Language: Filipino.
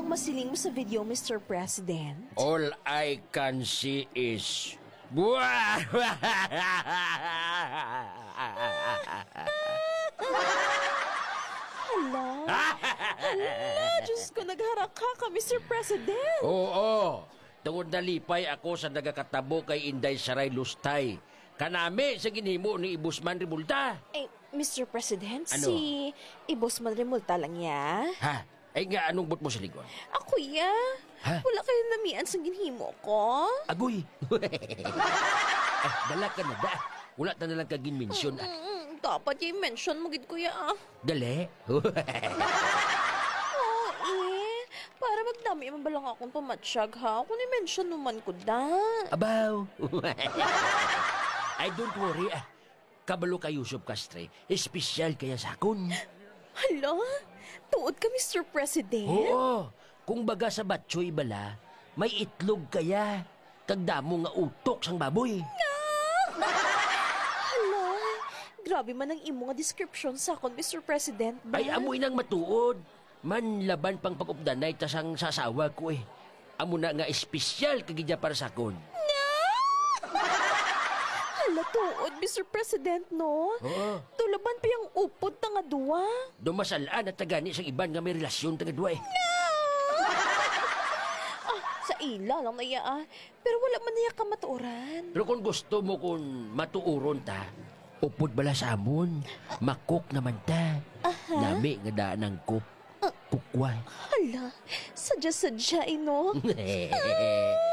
ang masiling mo sa video, Mr. President? All I can see is... Hala? Diyos ko, nagharaka ka, Mr. President. Oo, tungod nalipay ako sa nagakatabo kay Inday Saray Lustay. Kanami sa ginhimo ni Ibusman Rimulta. Eh, Mr. President, Ano? si Ibos Madremulta lang ya. Ha? Ay nga, anong but mo sa ligon? Ako ya. Ha? Wala kayo namian sa ginhimo ko. Agoy! Dala ka na da. Wala ta na lang kagin-mention. Dapat yung mention mo, gid kuya. Dali. Para magdami man balang akong pamatsyag, ha? Kung i-mention naman ko da. Abaw. Ay, don't worry. Kabalo ka, Yusuf Castre. Espesyal kaya sa akon. Hala? Tuod ka, Mr. President? Oo. Kung baga sa batchoy bala, may itlog kaya. Kagdamo nga utok sang baboy. Hala? Grabe man ang imo nga description sa akon, Mr. President. Ba? Ay, amoy nang matuod. Man laban pang pag-updanay tasang sasawa ko eh. Amo na nga espesyal kagidya para sa akon. Hala, tuod, Mr. President, no? Oo. Tulaban pa yung upod na nga duwa. Dumasalaan at tagani sa iban nga may relasyon taga duwa eh. Sa ila lang naya, Pero wala man naya ka matuoran. Pero kung gusto mo kung matuuron ta, upod bala sa amon. Makok naman ta. Nami nga daan ang kukway. Hala, sadya-sadya, no?